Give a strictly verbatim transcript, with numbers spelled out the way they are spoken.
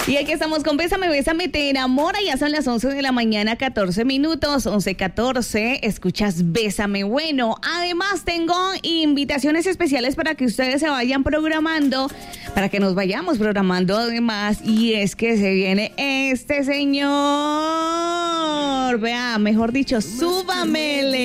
Y aquí estamos con Bésame, Bésame, te enamora. Ya son las once de la mañana, catorce minutos, once catorce. Escuchas Bésame. Bueno, además tengo invitaciones especiales para que ustedes se vayan programando, para que nos vayamos programando además. Y es que se viene este señor. Vea, mejor dicho, súbamele.